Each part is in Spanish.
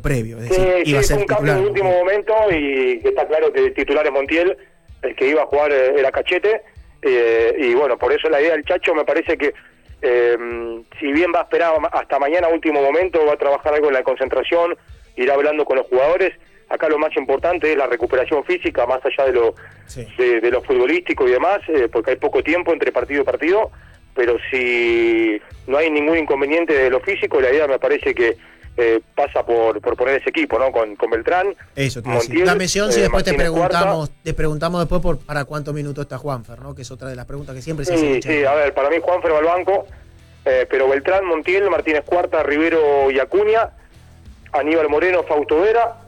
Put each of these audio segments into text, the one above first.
previo, es decir, iba a ser fue un cambio titular. en el último momento y que está claro que el titular es Montiel, el que iba a jugar era Cachete, y bueno, por eso la idea del Chacho me parece que si bien va a esperar hasta mañana último momento, va a trabajar algo en la concentración, irá hablando con los jugadores. Acá lo más importante es la recuperación física, más allá de lo futbolístico y demás, porque hay poco tiempo entre partido y partido, pero si no hay ningún inconveniente de lo físico, la idea me parece que pasa por poner ese equipo, ¿no? Con Beltrán, Eso te Montiel, Dame Sion, si después Martínez te preguntamos después para cuántos minutos está Juanfer, ¿no? Que es otra de las preguntas que siempre se Sí, hacen. a ver, para mí Juanfer va al banco, pero Beltrán, Montiel, Martínez Cuarta, Rivero y Acuña, Aníbal Moreno, Fausto Vera,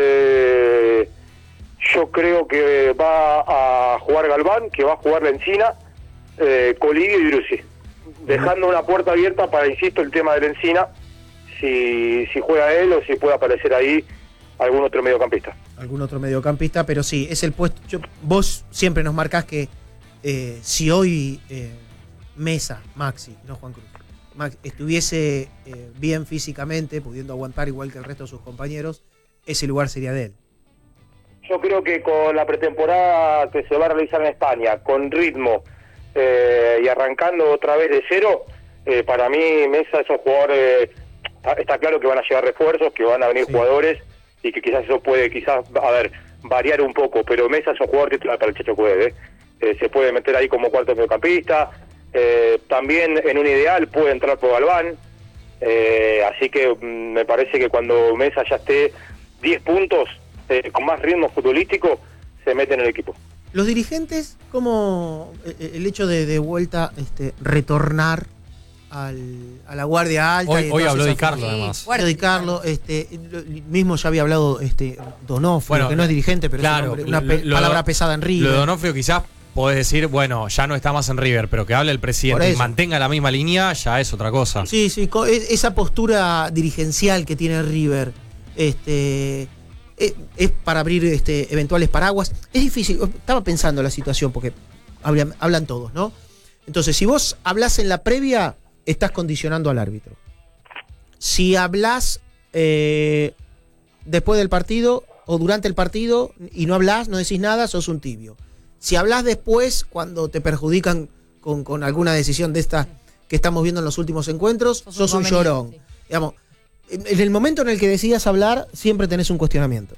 yo creo que va a jugar Galván, que va a jugar Lencina, Colidio y Drusi, dejando una puerta abierta para, insisto, el tema de Lencina, si juega él o si puede aparecer ahí algún otro mediocampista. Algún otro mediocampista, pero sí, es el puesto. Vos siempre nos marcás que si hoy Mesa, Maxi, no Juan Cruz, estuviese bien físicamente, pudiendo aguantar igual que el resto de sus compañeros, ese lugar sería de él. Yo creo que con la pretemporada que se va a realizar en España, con ritmo y arrancando otra vez de cero, para mí Mesa es un jugador, está claro que van a llegar refuerzos, que van a venir jugadores y que quizás eso puede, variar un poco, pero Mesa es un jugador titular para el Chacho Cueve, se puede meter ahí como cuarto mediocampista, también en un ideal puede entrar por Galván, así que me parece que cuando Mesa ya esté 10 puntos, con más ritmo futbolístico, se mete en el equipo. Los dirigentes, ¿cómo el hecho de vuelta retornar a la guardia alta? Hoy habló Di Carlo, además. Di Carlo, mismo ya había hablado Donofrio, bueno, que no es dirigente, pero claro, es una palabra pesada en River. Lo de Donofrio quizás podés decir, bueno, ya no está más en River, pero que hable el presidente y mantenga la misma línea, ya es otra cosa. Sí, esa postura dirigencial que tiene River, es para abrir eventuales paraguas. Es difícil, estaba pensando la situación porque hablan todos, ¿no? Entonces, si vos hablás en la previa, estás condicionando al árbitro. Si hablás después del partido o durante el partido y no hablás, no decís nada, sos un tibio. Si hablás después, cuando te perjudican con alguna decisión de estas que estamos viendo en los últimos encuentros, sos un llorón. Sí. Digamos, en el momento en el que decidas hablar, siempre tenés un cuestionamiento.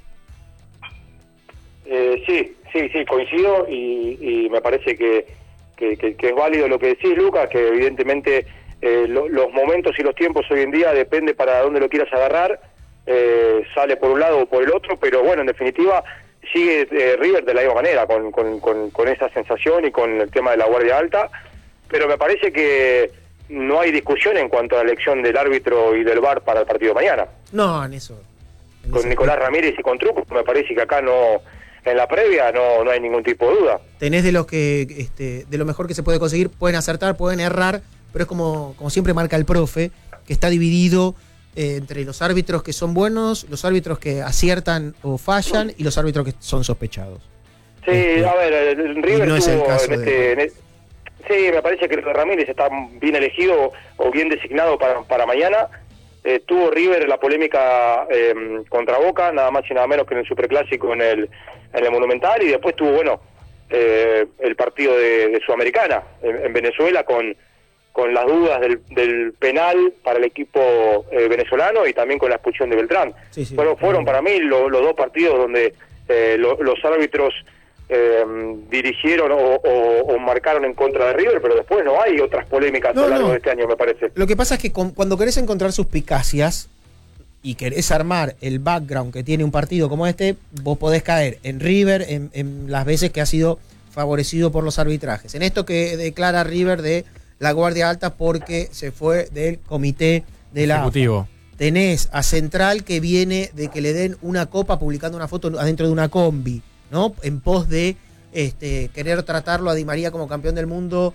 Sí, coincido y me parece que es válido lo que decís, Lucas, que evidentemente los momentos y los tiempos hoy en día depende para dónde lo quieras agarrar, sale por un lado o por el otro, pero bueno, en definitiva sigue River de la misma manera, con esa sensación y con el tema de la guardia alta, pero me parece que no hay discusión en cuanto a la elección del árbitro y del VAR para el partido de mañana. No, en eso. Con Nicolás Ramírez y con Truco, me parece que acá no, en la previa no hay ningún tipo de duda. Tenés de los que de lo mejor que se puede conseguir, pueden acertar, pueden errar, pero es como siempre marca el profe, que está dividido entre los árbitros que son buenos, los árbitros que aciertan o fallan y los árbitros que son sospechados. Sí, a ver, el River no es el caso sí, me parece que Ramírez está bien elegido o bien designado para mañana. Tuvo River la polémica contra Boca, nada más y nada menos que en el Superclásico en el Monumental, y después tuvo, el partido de Sudamericana en Venezuela con las dudas del penal para el equipo venezolano y también con la expulsión de Beltrán. Sí, fueron para mí los dos partidos donde los árbitros dirigieron o marcaron en contra de River, pero después no hay otras polémicas a lo largo de este año, me parece. Lo que pasa es que cuando querés encontrar suspicacias y querés armar el background que tiene un partido como este, vos podés caer en River en las veces que ha sido favorecido por los arbitrajes. En esto que declara River de la guardia alta porque se fue del comité de la ejecutivo. Tenés a Central que viene de que le den una copa publicando una foto adentro de una combi, ¿no? En pos de querer tratarlo a Di María como campeón del mundo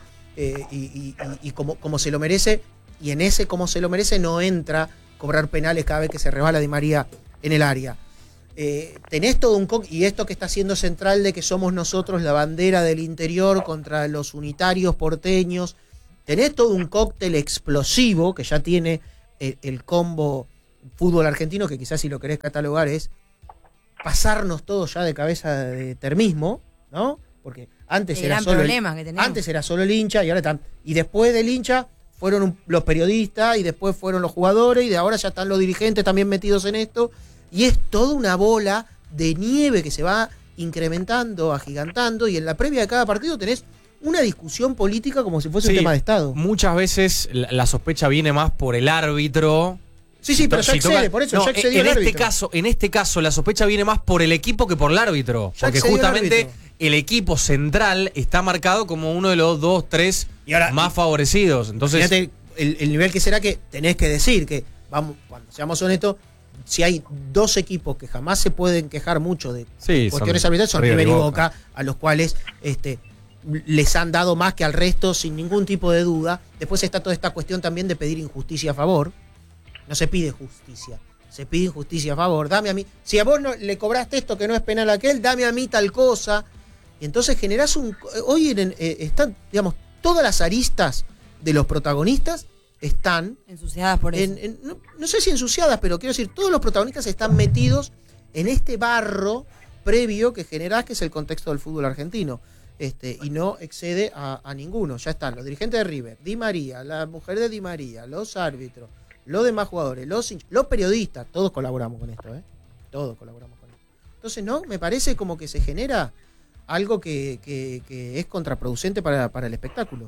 y como se lo merece, y en ese como se lo merece no entra cobrar penales cada vez que se resbala Di María en el área. Tenés todo y esto que está haciendo Central de que somos nosotros la bandera del interior contra los unitarios porteños, tenés todo un cóctel explosivo que ya tiene el combo fútbol argentino, que quizás si lo querés catalogar es pasarnos todos ya de cabeza de termismo, ¿no? Porque antes era solo el hincha y ahora están. Y después del hincha fueron los periodistas y después fueron los jugadores y de ahora ya están los dirigentes también metidos en esto. Y es toda una bola de nieve que se va incrementando, agigantando, y en la previa de cada partido tenés una discusión política como si fuese un tema de Estado. Muchas veces la sospecha viene más por el árbitro. Sí, pero ya excede, por eso ya excedió el árbitro. En este caso, la sospecha viene más por el equipo que por el árbitro. Porque justamente el equipo central está marcado como uno de los 2, 3 más favorecidos. Entonces, fíjate el nivel que será, que tenés que decir que, vamos, cuando seamos honestos, si hay dos equipos que jamás se pueden quejar mucho de cuestiones arbitrales, son River y Boca, a los cuales les han dado más que al resto sin ningún tipo de duda. Después está toda esta cuestión también de pedir injusticia a favor. No se pide justicia, se pide injusticia a favor. Dame a mí, si a vos no le cobraste esto que no es penal a aquel, dame a mí tal cosa. Y entonces generás hoy están, digamos, todas las aristas de los protagonistas están ensuciadas por eso. No sé si ensuciadas, pero quiero decir, todos los protagonistas están metidos en este barro previo que generás, que es el contexto del fútbol argentino. Y no excede a ninguno. Ya están los dirigentes de River, Di María, la mujer de Di María, los árbitros, los demás jugadores, los periodistas, todos colaboramos con esto, Todos colaboramos con esto. Entonces, no, me parece como que se genera algo que es contraproducente para el espectáculo.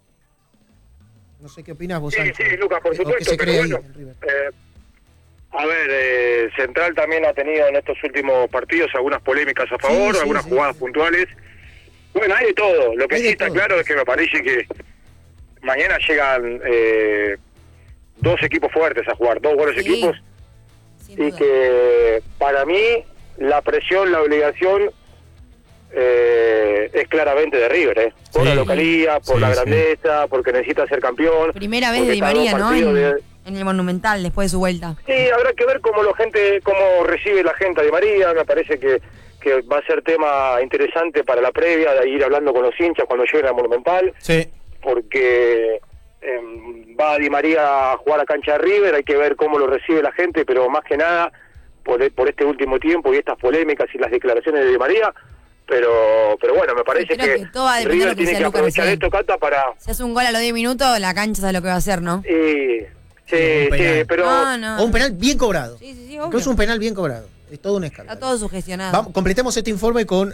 No sé qué opinas vos, Sancho. Sí, Lucas, por supuesto, pero bueno, Central también ha tenido en estos últimos partidos algunas polémicas a favor, algunas jugadas puntuales. Bueno, hay de todo. Lo que sí está claro es que me parece que mañana llegan 2 equipos fuertes a jugar, 2 buenos equipos, y que para mí la presión, la obligación es claramente de River, por la localía, por la grandeza, porque necesita ser campeón. Primera vez de Di María, ¿no? En el Monumental, después de su vuelta. Sí, habrá que ver cómo recibe la gente a Di María. Me parece que va a ser tema interesante para la previa, de ir hablando con los hinchas cuando lleguen al Monumental, porque va Di María a jugar a cancha de River, hay que ver cómo lo recibe la gente, pero más que nada por este último tiempo y estas polémicas y las declaraciones de Di María. Pero bueno, me parece que River tiene que aprovechar esto, Cata, para... Si hace un gol a los 10 minutos, la cancha sabe lo que va a hacer, ¿no? Sí, pero... O un penal bien cobrado. Sí, obvio. Es un penal bien cobrado. Es todo un escándalo. Está todo sugestionado. Completemos este informe con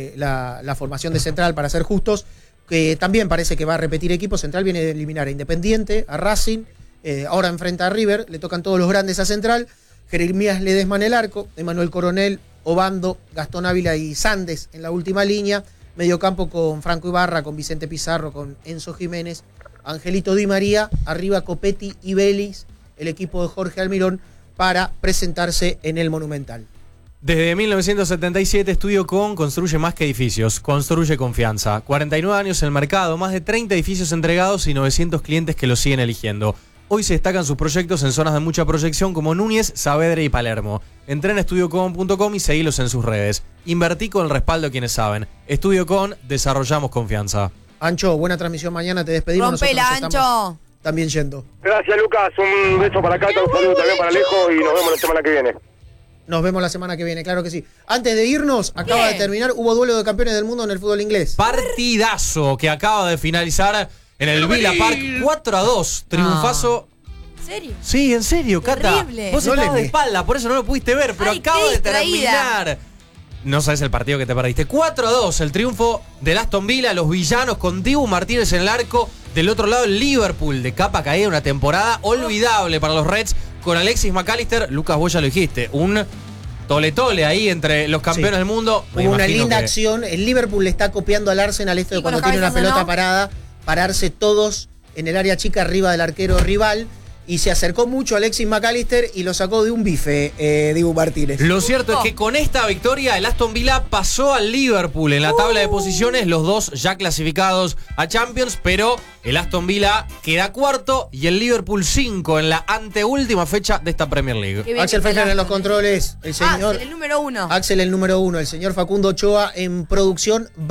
la formación de Central, para ser justos, que también parece que va a repetir equipo. Central viene de eliminar a Independiente, a Racing, ahora enfrenta a River, le tocan todos los grandes a Central. Jeremías Ledesma en el arco, Emanuel Coronel, Obando, Gastón Ávila y Sandes en la última línea. Mediocampo con Franco Ibarra, con Vicente Pizarro, con Enzo Jiménez, Angelito Di María, arriba Copetti y Vélez, el equipo de Jorge Almirón, para presentarse en el Monumental. Desde 1977, Estudio Con construye más que edificios, construye confianza. 49 años en el mercado, más de 30 edificios entregados y 900 clientes que los siguen eligiendo. Hoy se destacan sus proyectos en zonas de mucha proyección como Núñez, Saavedra y Palermo. Entrá en estudiocon.com y seguilos en sus redes. Invertí con el respaldo de quienes saben. Estudio Con, desarrollamos confianza. Ancho, buena transmisión mañana, te despedimos. Rompela, Ancho. También yendo. Gracias, Lucas. Un beso para Cata, un saludo también para Alejo y nos vemos la semana que viene. Nos vemos la semana que viene, claro que sí. Antes de irnos, acaba de terminar, hubo duelo de campeones del mundo en el fútbol inglés. Partidazo que acaba de finalizar en el Villa Park, 4-2, triunfazo. ¿En serio? Sí, en serio, Cata. Terrible. Vos estabas de espalda, por eso no lo pudiste ver, pero acaba de terminar. No sabes el partido que te perdiste. 4-2, el triunfo del Aston Villa, los villanos con Dibu Martínez en el arco. Del otro lado, el Liverpool, de capa caída, una temporada olvidable para los Reds, con Alexis McAllister. Lucas, vos ya lo dijiste, un tole-tole ahí entre los campeones del mundo. Hubo una linda acción. El Liverpool le está copiando al Arsenal esto de cuando tiene una pelota parada, pararse todos en el área chica arriba del arquero rival. Y se acercó mucho a Alexis McAllister y lo sacó de un bife, Dibu Martínez. Lo cierto es que con esta victoria el Aston Villa pasó al Liverpool en la tabla de posiciones, los dos ya clasificados a Champions, pero el Aston Villa queda cuarto y el Liverpool 5 en la anteúltima fecha de esta Premier League. Axel Fechner en los controles, el señor... Axel, el número 1. Axel, el número 1, el señor Facundo Ochoa en producción /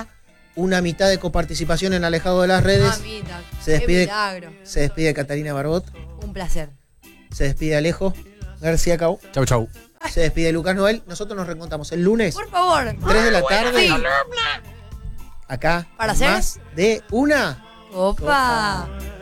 una mitad de coparticipación en Alejado de las Redes. Se despide Catalina Barbot. Un placer. Se despide Alejo. García Cau. Chau, chau. Se despide Lucas Noel. Nosotros nos reencontramos el lunes, Por favor. 3 de la tarde. Sí. Acá. ¿Para hacer? Más de una. Opa.